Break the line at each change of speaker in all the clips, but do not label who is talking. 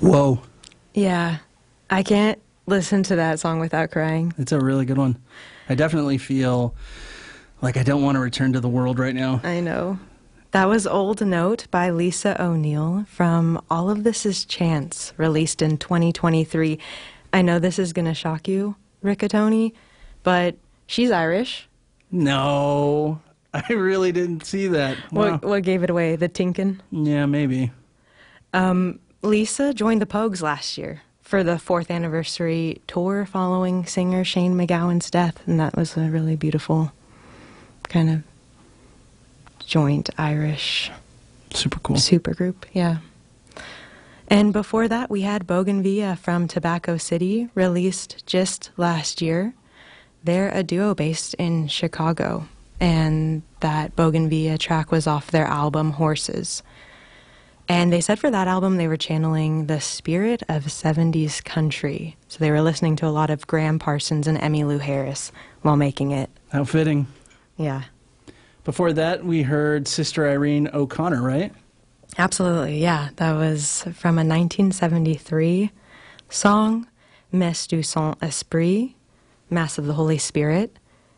Whoa.
Yeah, I can't listen to that song without crying.
It's a really good one. I definitely feel like I don't want to return to the world right now.
I know. That was Old Note by Lisa O'Neill from All of This Is Chance, released in 2023. I know this is going to shock you, Riccatoni, but she's Irish.
No, I really didn't see that. Wow.
What gave it away? The Tinkin?
Yeah, maybe.
Lisa joined the Pogues last year for the 4th anniversary tour following singer Shane MacGowan's death, and that was a really beautiful kind of joint Irish
Super cool.
supergroup, yeah. And before that, we had Bougainvillea from Tobacco City, released just last year. They're a duo based in Chicago, and that Bougainvillea track was off their album Horses. And they said for that album they were channeling the spirit of 70s country. So they were listening to a lot of Graham Parsons and Emmylou Harris while making it.
How fitting.
Yeah.
Before that, we heard Sister Irene O'Connor, right?
Absolutely, yeah. That was from a 1973 song, Messe du Saint-Esprit, Mass of the Holy Spirit.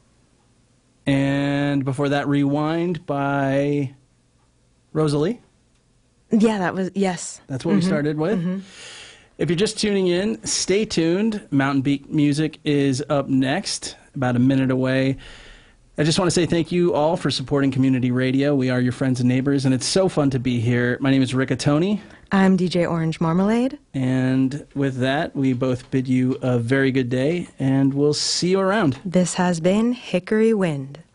And before that, Rewind by Rosalie.
Yeah, that was, yes.
That's what we started with. If you're just tuning in, stay tuned. Mountain Beat Music is up next, about a minute away. I just want to say thank you all for supporting community radio. We are your friends and neighbors, and it's so fun to be here. My name is Riccatoni.
I'm DJ Orange Marmalade.
And with that, we both bid you a very good day, and we'll see you around.
This has been Hickory Wind.